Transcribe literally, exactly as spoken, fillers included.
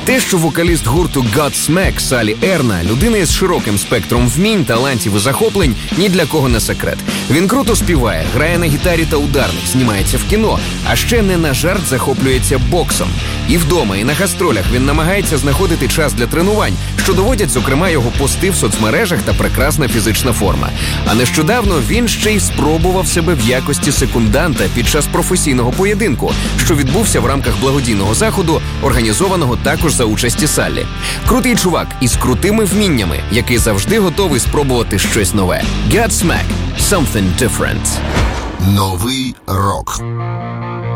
Те, що вокаліст гурту Godsmack Салі Ерна, людина із широким спектром вмінь, талантів і захоплень, ні для кого не секрет. Він круто співає, грає на гітарі та ударних, знімається в кіно, а ще не на жарт захоплюється боксом. І вдома, і на гастролях він намагається знаходити час для тренувань, що доводять, зокрема, його пости в соцмережах та прекрасна фізична форма. А нещодавно він ще й спробував себе в якості секунданта під час професійного поєдинку, що відбувся в рамках благодійного заходу, організованого також за участі Саллі. Крутий чувак із крутими вміннями, який завжди готовий спробувати щось нове. Godsmack – Something Different. Новий рок.